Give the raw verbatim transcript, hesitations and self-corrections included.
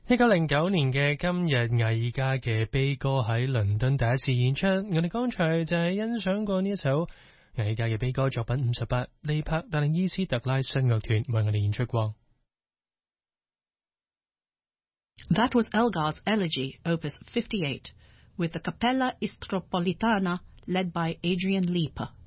一九零九年嘅今日，藝嘉嘅悲歌喺倫敦第一次演出。我哋剛才就係欣賞過呢一首藝嘉嘅悲歌作品五十八，利柏達令伊斯特拉新樂團為我哋演出過。 That was Elgar's Elegy, Opus fifty-eight, with the Cappella Istropolitana led by Adrian Leeper.